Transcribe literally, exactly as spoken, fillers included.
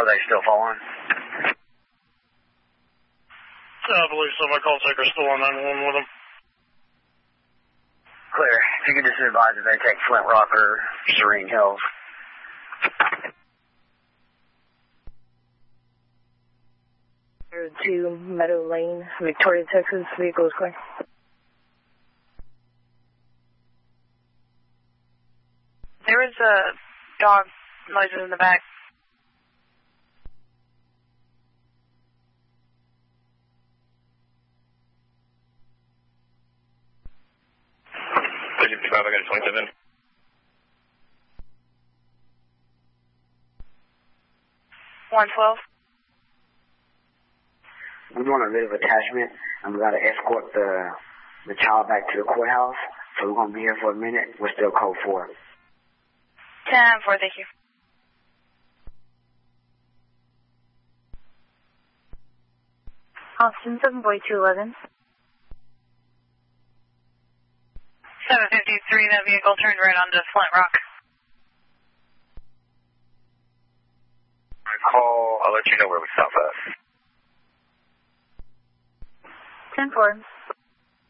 Are they still following? Yeah, I believe so. My call taker's still on nine one one with them. Clear. If you could just advise if they take Flint Rock or Serene Hills. To Meadow Lane, Victoria, Texas. Vehicle is clear. There was a dog noises in the back. fifty-five, I got a twenty-seven. one twelve. We're doing a bit of attachment, and we got to escort the the child back to the courthouse. So we're going to be here for a minute. We're still code four. ten four, thank you. Austin, seven boy two eleven. seven fifty-three, that vehicle turned right onto Flint Rock. Call, I'll let you know where we stop at. ten four.